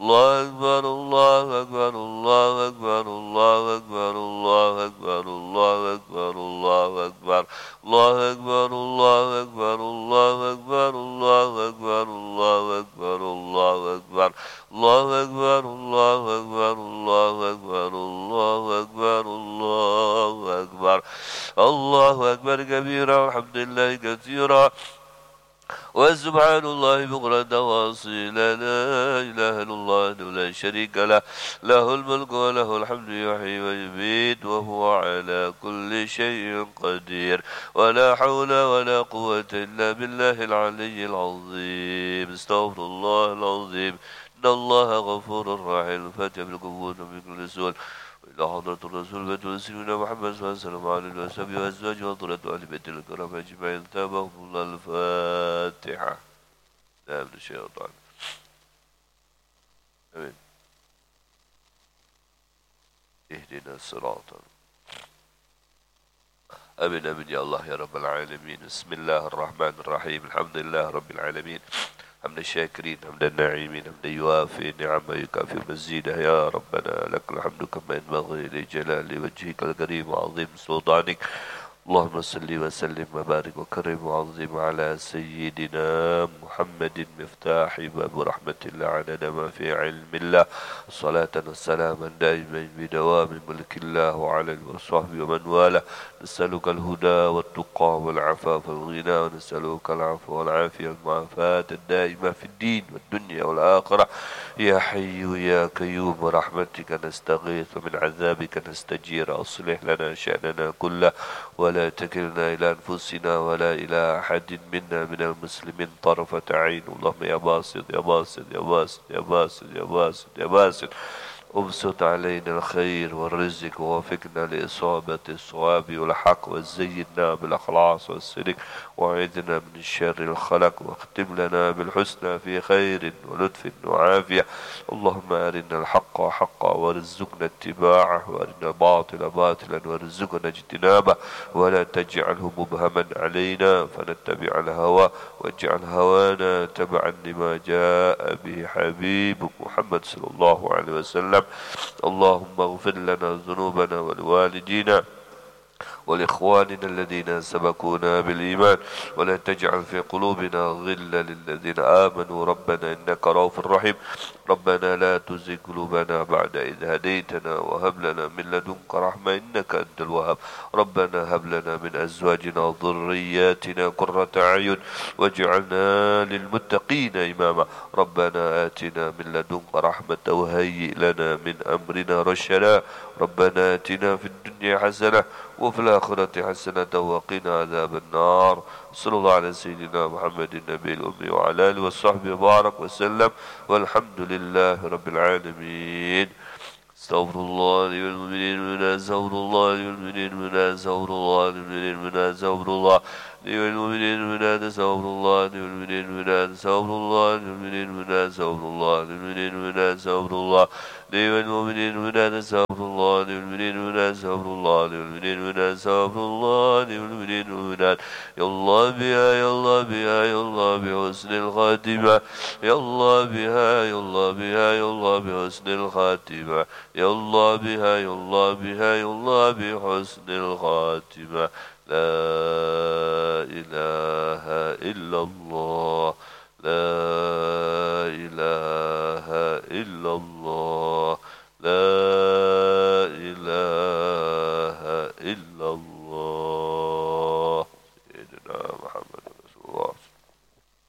الله أكبر الله أكبر الله أكبر الله أكبر الله أكبر الله أكبر الله أكبر الله أكبر الله أكبر الله أكبر الله أكبر الله أكبر الله أكبر الله أكبر الله أكبر الله أكبر الله أكبر الله أكبر الله أكبر كبيرا والحمد لله كثيرا وسبحان الله بكرة وأصيلا لا إله إلا الله لا شريك له له الملك وله الحمد يحيي ويميت وهو على كل شيء قدير ولا حول ولا قوة إلا بالله العلي العظيم استغفر الله العظيم إن الله غفور رحيم الفاتحة بالقبول من كل سؤال إلى حضرة الرسول وسيدنا محمد صلى الله عليه وسلم وعلى آله وصحبه وأزواجه وطلة أهل بيت الكرام أجمعين تابهم الله الفاتحة. لا من الشيطان. آمين. اهدنا الصراط. آمين آمين يا الله يا رب العالمين. بسم الله الرحمن الرحيم. الحمد لله رب العالمين. حمد الشاكرين حمد الناعمين حمد يوافي نعم يكافي مزيده يا ربنا لك الحمد كما ينبغي لجلال وجهك الكريم وعظيم سلطانك. اللهم صل وسلم وبارك وكرم وعظم على سيدنا محمد مفتاح باب رحمة الله عدد ما في علم الله صلاة والسلام دائما بدوام ملك الله وعلى وصحبه ومن والاه. نسألك الهدى والتقى والعفاف والغنى ونسألك العفو والعافية والمعافاة الدائمة في الدين والدنيا والآخرة يا حي يا قيوم برحمتك نستغيث ومن عذابك نستجير. أصلح لنا شأننا كله ولا تكلنا إلى أنفسنا ولا إلى أحد منا من المسلمين طرفة عين. اللهم يا باسط يا باسط يا باسط يا باسط يا باسط يا باسط أبسط علينا الخير والرزق ووفقنا لإصابة الصواب والحق وزينا بالإخلاص والصدق وأعذنا من شر الخلق واختم لنا بالحسنى في خير ولطف وعافية. اللهم أرنا الحق حقا وارزقنا اتباعه وأرنا الباطل باطلا وارزقنا اجتنابه ولا تجعله مبهما علينا فنتبع الهوى واجعل هوانا تبعا لما جاء به حبيبك محمد صلى الله عليه وسلم. اللهم اغفر لنا ذنوبنا ولوالدينا ولإخواننا الذين سبقونا بالإيمان ولا تجعل في قلوبنا غلا للذين آمنوا ربنا إنك رؤوف رحيم. ربنا لا تزغ قلوبنا بعد إذ هديتنا وهب لنا من لدنك رحمة إنك أنت الوهاب. ربنا هب لنا من أزواجنا وذرياتنا قرة أعين واجعلنا للمتقين إماما. ربنا آتنا من لدنك رحمة وهيئ لنا من أمرنا رشدا. ربنا آتنا في الدنيا حسنة وفي الآخرة حسنة وقنا عذاب النار. صلى الله على سيدنا محمد النبي الأمي وعلى آله وصحبه وبارك وسلم والحمد لله رب العالمين. استغفر الله لي والمؤمنين من استغفر الله لي والمؤمنين من استغفر الله لي والمؤمنين من استغفر الله لي والمؤمنين من استغفر الله لي والمؤمنين من استغفر الله لي والمؤمنين من استغفر الله لي والمؤمنين من استغفر الله لي والمؤمنين من استغفر الله لي والمؤمنين من استغفر الله لي والمؤمنين من استغفر الله لي والمؤمنين من يا الله بها يا الله بها يا الله بحسن الخاتمة يا الله بها يا الله بها يا الله بحسن الخاتمة يا الله بها يا الله بها يا الله بحسن الخاتمة. لا إله إلا الله لا إله إلا الله.